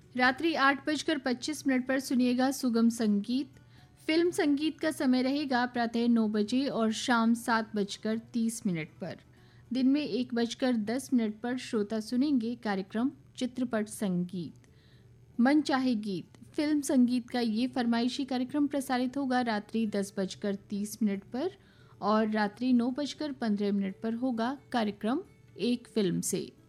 रात्रि 8:25 पर सुनिएगा सुगम संगीत। फिल्म संगीत का समय रहेगा प्रातः 9 बजे और शाम 7:30 पर। दिन में 1:10 पर श्रोता सुनेंगे कार्यक्रम चित्रपट संगीत। मन चाहे गीत फिल्म संगीत का ये फरमाइशी कार्यक्रम प्रसारित होगा रात्रि 10:30 पर और रात्रि 9:15 पर होगा कार्यक्रम एक फिल्म से।